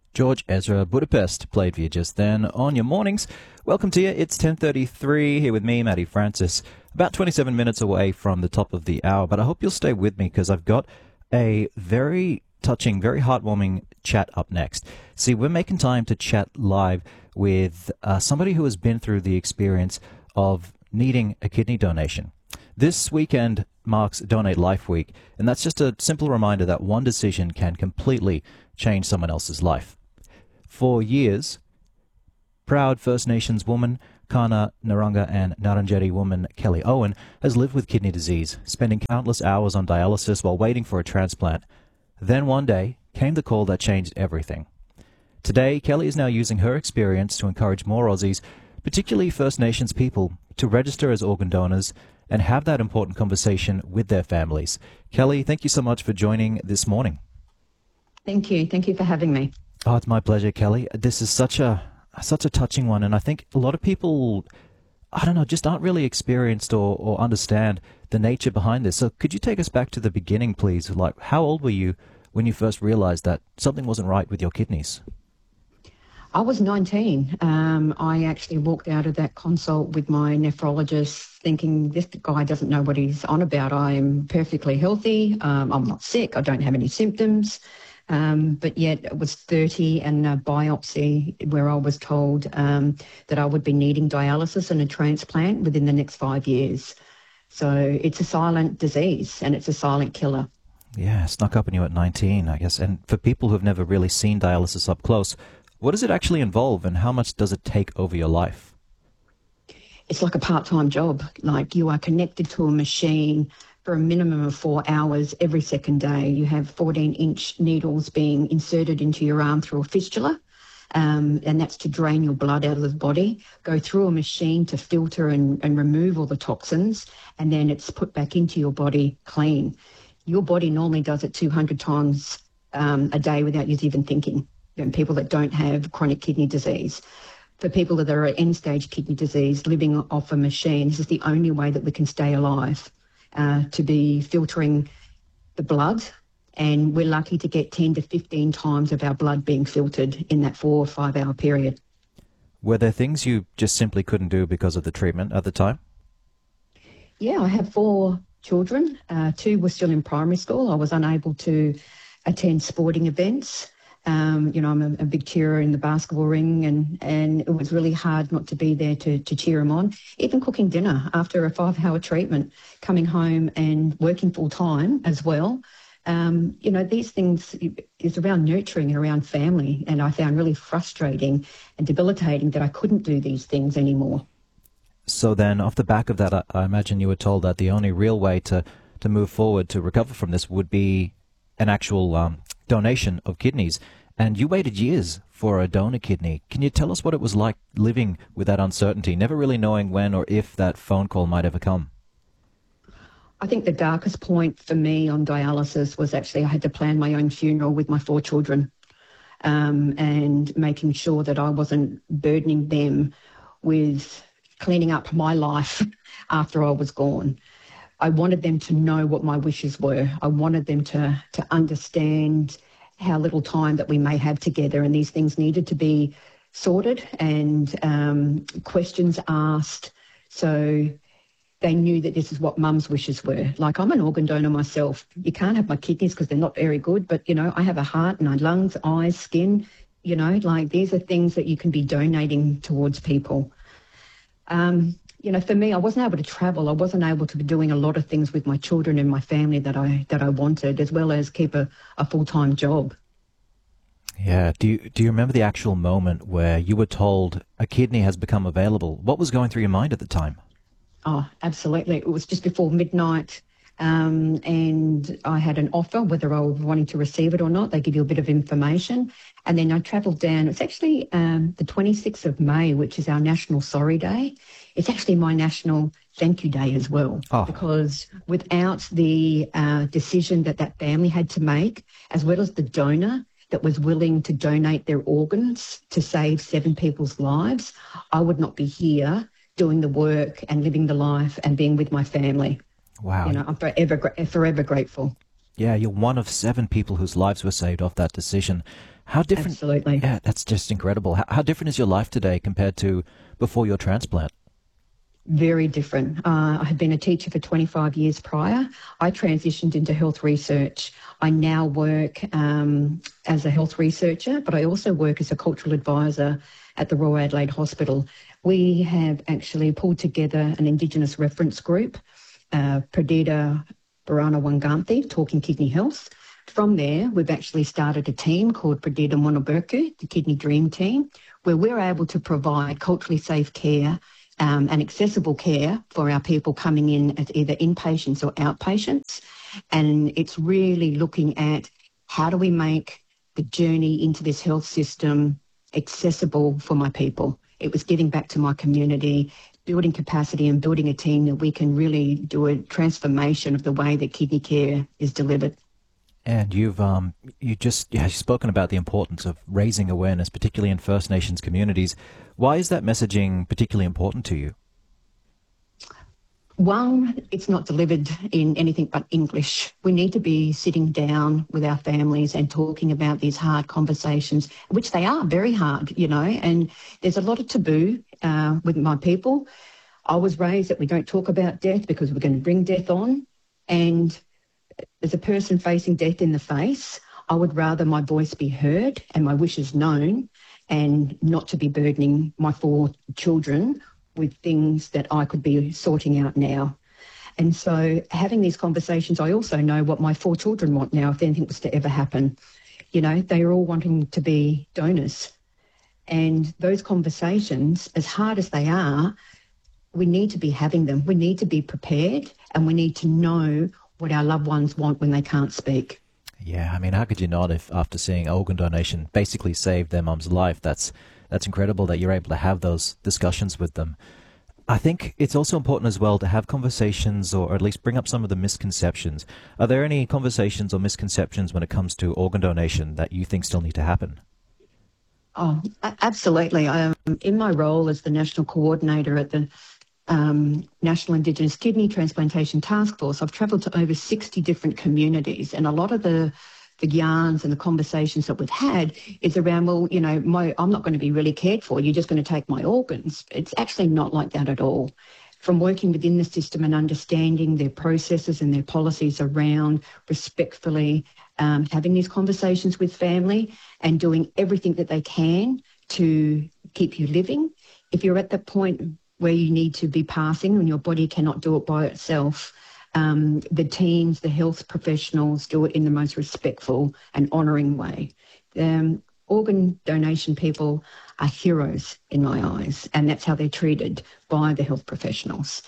George Ezra Budapest played for you just then on your mornings. Welcome to you. It's 10:33 here with me, Matty Francis. About 27 minutes away from the top of the hour, but I hope you'll stay with me because I've got a very touching, very heartwarming chat up next. See, we're making time to chat live with somebody who has been through the experience of needing a kidney donation. This weekend marks Donate Life Week, and that's just a simple reminder that one decision can completely change someone else's life. For years, proud First Nations woman Kaurna Narungga and Ngarrindjeri woman Kelly Owen has lived with kidney disease, spending countless hours on dialysis while waiting for a transplant. Then one day came the call that changed everything. Today, Kelly is now using her experience to encourage more Aussies, particularly First Nations people, to register as organ donors and have that important conversation with their families. Kelly, thank you so much for joining this morning. Thank you. Thank you for having me. Oh, it's my pleasure, Kelly. This is such a touching one, and I think a lot of people, just aren't really experienced or understand the nature behind this. So could you take us back to the beginning, please? Like, how old were you when you first realized that something wasn't right with your kidneys? I was 19. I actually walked out of that consult with my nephrologist thinking, this guy doesn't know what he's on about. I'm perfectly healthy. I'm not sick. I don't have any symptoms. But yet it was 30 and a biopsy where I was told that I would be needing dialysis and a transplant within the next 5 years. So it's a silent disease and it's a silent killer. Yeah, snuck up on you at 19, I guess. And for people who have never really seen dialysis up close, what does it actually involve and how much does it take over your life? It's like a part-time job. Like, you are connected to a machine for a minimum of 4 hours every second day. You have 14-inch needles being inserted into your arm through a fistula, and that's to drain your blood out of the body, go through a machine to filter and remove all the toxins, and then it's put back into your body clean. Your body normally does it 200 times a day without you even thinking. People that don't have chronic kidney disease. For people that are at end-stage kidney disease, living off a machine, this is the only way that we can stay alive, to be filtering the blood, and we're lucky to get 10 to 15 times of our blood being filtered in that 4 or 5 hour period. Were there things you just simply couldn't do because of the treatment at the time? Yeah, I have 4 children. 2 were still in primary school. I was unable to attend sporting events. I'm a big cheerer in the basketball ring, and it was really hard not to be there to cheer them on. Even cooking dinner after a 5-hour treatment, coming home and working full time as well. These things is around nurturing and around family, and I found really frustrating and debilitating that I couldn't do these things anymore. So then, off the back of that, I imagine you were told that the only real way to move forward to recover from this would be an actual donation of kidneys, and you waited years for a donor kidney. Can you tell us what it was like living with that uncertainty, never really knowing when or if that phone call might ever come? I think the darkest point for me on dialysis was actually I had to plan my own funeral with my 4 children, and making sure that I wasn't burdening them with cleaning up my life after I was gone. I wanted them to know what my wishes were. I wanted them to understand how little time that we may have together, and these things needed to be sorted and questions asked, so they knew that this is what mum's wishes were. Like, I'm an organ donor myself. You can't have my kidneys because they're not very good, but, I have a heart and I have lungs, eyes, skin, these are things that you can be donating towards people. For me, I wasn't able to travel. I wasn't able to be doing a lot of things with my children and my family that I wanted, as well as keep a full-time job. Yeah. Do you remember the actual moment where you were told a kidney has become available? What was going through your mind at the time? Oh, absolutely. It was just before midnight, and I had an offer, whether I was wanting to receive it or not. They give you a bit of information. And then I travelled down. It's actually the 26th of May, which is our National Sorry Day. It's actually my National Thank You Day as well. Oh. Because without the decision that family had to make, as well as the donor that was willing to donate their organs to save 7 people's lives, I would not be here doing the work and living the life and being with my family. Wow. I'm forever grateful. Yeah, you're one of 7 people whose lives were saved off that decision. How different? Absolutely. Yeah, that's just incredible. How different is your life today compared to before your transplant? Very different. I had been a teacher for 25 years prior. I transitioned into health research. I now work as a health researcher, but I also work as a cultural advisor at the Royal Adelaide Hospital. We have actually pulled together an Indigenous reference group, Perdita Barana Wanganthi, Talking Kidney Health. From there, we've actually started a team called Perdita Monoburku, the Kidney Dream Team, where we're able to provide culturally safe care and accessible care for our people coming in as either inpatients or outpatients. And it's really looking at how do we make the journey into this health system accessible for my people. It was getting back to my community, building capacity and building a team that we can really do a transformation of the way that kidney care is delivered. And you've spoken about the importance of raising awareness, particularly in First Nations communities. Why is that messaging particularly important to you? One, it's not delivered in anything but English. We need to be sitting down with our families and talking about these hard conversations, which they are very hard, and there's a lot of taboo with my people. I was raised that we don't talk about death because we're going to bring death on. And as a person facing death in the face, I would rather my voice be heard and my wishes known and not to be burdening my 4 children with things that I could be sorting out now. And so having these conversations, I also know what my 4 children want now if anything was to ever happen. They are all wanting to be donors. And those conversations, as hard as they are, we need to be having them. We need to be prepared and we need to know what our loved ones want when they can't speak. Yeah, I mean, how could you not if after seeing organ donation basically saved their mum's life? That's incredible that you're able to have those discussions with them. I think it's also important as well to have conversations or at least bring up some of the misconceptions. Are there any conversations or misconceptions when it comes to organ donation that you think still need to happen? Oh, absolutely. In my role as the national coordinator at the National Indigenous Kidney Transplantation Task Force, I've travelled to over 60 different communities, and a lot of the yarns and the conversations that we've had is around, well, I'm not going to be really cared for. You're just going to take my organs. It's actually not like that at all. From working within the system and understanding their processes and their policies around respectfully having these conversations with family and doing everything that they can to keep you living. If you're at the point where you need to be passing and your body cannot do it by itself, the teams, the health professionals do it in the most respectful and honouring way. Organ donation people are heroes in my eyes, and that's how they're treated by the health professionals.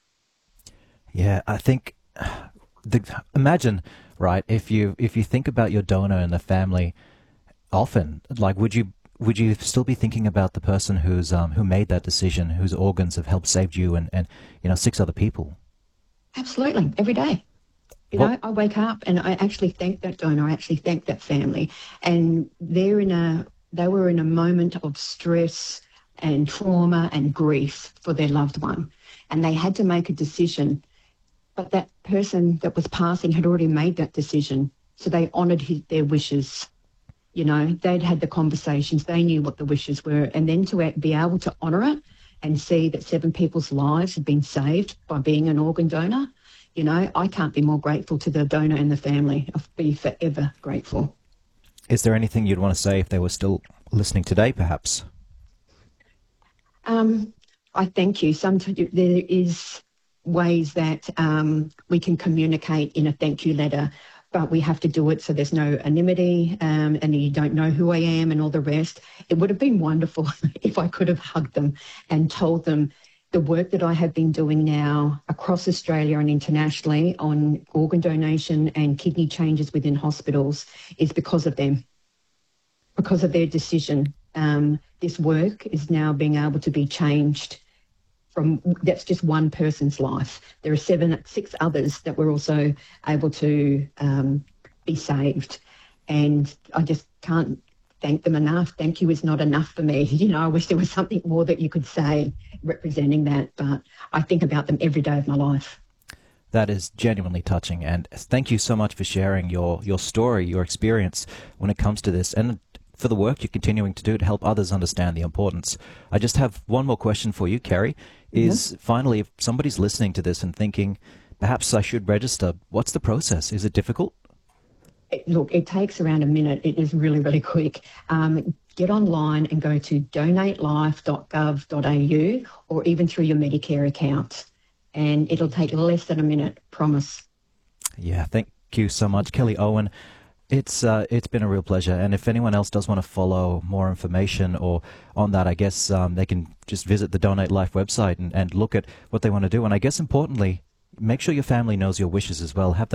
Yeah, I think, imagine, right, if you think about your donor and the family often, like, would you still be thinking about the person who made that decision, whose organs have helped save you and 6 other people? Absolutely, every day. I wake up and I actually thank that donor. I actually thank that family, and they were in a moment of stress and trauma and grief for their loved one, and they had to make a decision. But that person that was passing had already made that decision, so they honoured their wishes. They'd had the conversations, they knew what the wishes were, and then to be able to honour it and see that 7 people's lives had been saved by being an organ donor, I can't be more grateful to the donor and the family. I'll be forever grateful. Is there anything you'd want to say if they were still listening today, perhaps? I thank you. Sometimes there is ways that we can communicate in a thank you letter, but we have to do it so there's no anonymity and you don't know who I am and all the rest. It would have been wonderful if I could have hugged them and told them the work that I have been doing now across Australia and internationally on organ donation and kidney changes within hospitals is because of them, because of their decision. This work is now being able to be changed. That's just one person's life. There are 6 others that were also able to be saved. And I just can't thank them enough. Thank you is not enough for me. I wish there was something more that you could say representing that, but I think about them every day of my life. That is genuinely touching, and thank you so much for sharing your story, your experience when it comes to this. And for the work you're continuing to do to help others understand the importance. I just have one more question for you, Kerry, is finally, if somebody's listening to this and thinking, perhaps I should register, what's the process? Is it difficult? Look, it takes around a minute. It is really, really quick. Get online and go to donatelife.gov.au or even through your Medicare account. And it'll take less than a minute, promise. Yeah, thank you so much, Kelly Owen. It's been a real pleasure. And if anyone else does want to follow more information or on that, I guess they can just visit the Donate Life website and look at what they want to do. And I guess importantly, make sure your family knows your wishes as well. Have that